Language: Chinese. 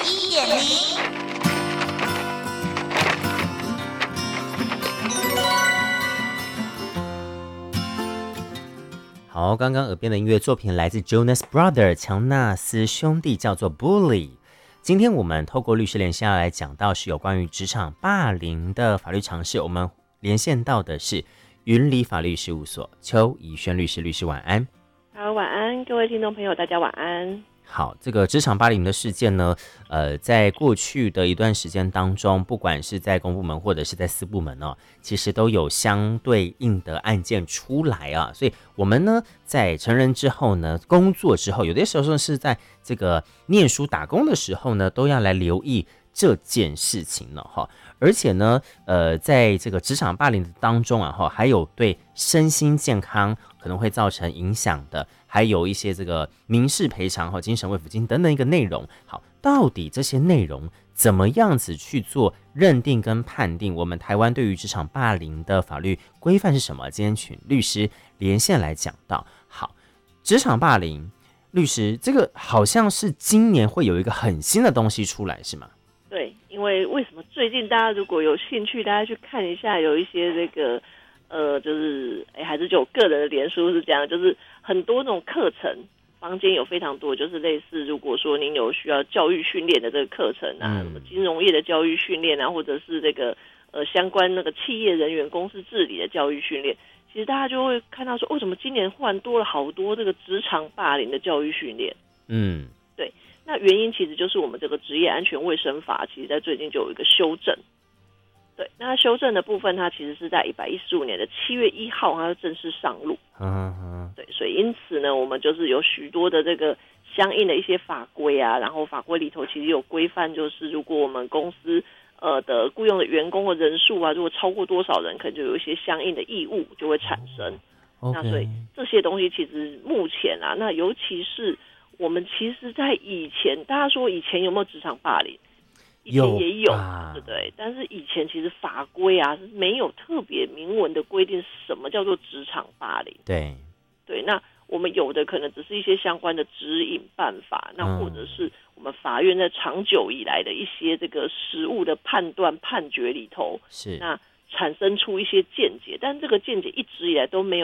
1.0。 好，刚刚耳边的音乐作品来自 Jonas Brothers 强纳斯兄弟，叫做 Bully。今天我们透过律师连线要来讲到是有关于职场霸凌的法律常识，我们连线到的是云里法律事务所邱怡萱律师，律师晚安。 好，晚安，各位听众朋友，大家晚安。 好，这个职场霸凌的事件呢，在过去的一段时间当中，不管是在公部门或者是在私部门哦，其实都有相对应的案件出来啊。所以我们呢，在成人之后呢，工作之后，有的时候是在这个念书打工的时候呢，都要来留意这件事情了哈。而且呢，在这个职场霸凌当中啊，还有对身心健康可能会造成影响的，还有一些这个民事赔偿和精神慰抚金等等一个内容。好，到底这些内容怎么样子去做认定跟判定？我们台湾对于职场霸凌的法律规范是什么？今天请律师连线来讲到。好，职场霸凌，律师这个好像是今年会有一个很新的东西出来，是吗？ 对，因为什么最近大家如果有兴趣，大家去看一下，有一些这个就是还是就我个人的脸书是这样，就是很多那种课程，坊间有非常多，就是类似如果说您有需要教育训练的这个课程啊，什么金融业的教育训练啊，或者是这个相关那个企业人员公司治理的教育训练，其实大家就会看到说，为什么今年忽然多了好多这个职场霸凌的教育训练？对。那原因其实就是我们这个职业安全卫生法，其实在最近就有一个修正。对，那修正的部分，它其实是在115年的7月1号，它就正式上路。对，所以因此呢，我们就是有许多的这个相应的一些法规啊，然后法规里头其实有规范，就是如果我们公司的雇佣的员工的人数啊，如果超过多少人，可能就有一些相应的义务就会产生。那所以这些东西其实目前啊，那尤其是我们其实在以前，大家说以前有没有职场霸凌？以前也有，对不对？但是以前其实法规啊是没有特别明文的规定什么叫做职场霸凌。 对， 那我们有的可能只是一些相关的指引办法，那或者是我们法院在长久以来的一些这个实务的判断判决里头， 是那产生出一些见解，但这个见解一直以来都没有